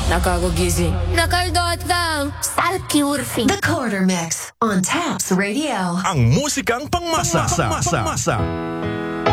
Nakagugising. Nakaldotang. Salki Urfi. The Quarter Mix on Taps Radio. Ang musikang pangmasa.